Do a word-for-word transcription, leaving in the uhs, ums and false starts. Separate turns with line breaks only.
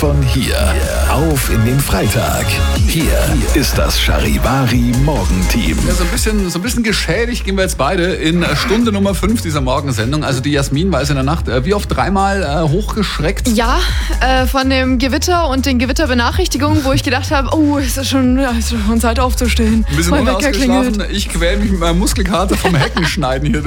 von hier. Auf in den Freitag. Hier ist das Charivari Morgenteam.
Ja, so ein bisschen, so ein bisschen geschädigt gehen wir jetzt beide in Stunde Nummer fünf dieser Morgensendung. Also die Jasmin war es in der Nacht äh, wie oft dreimal äh, hochgeschreckt.
Ja, äh, von dem Gewitter und den Gewitterbenachrichtigungen, wo ich gedacht habe, oh, es ist schon, ja, es ist schon Zeit aufzustehen.
Ein bisschen
Mein Wecker klingelt.
unausgeschlafen. Ich quäl mich mit meinem Muskelkater vom Heckenschneiden hier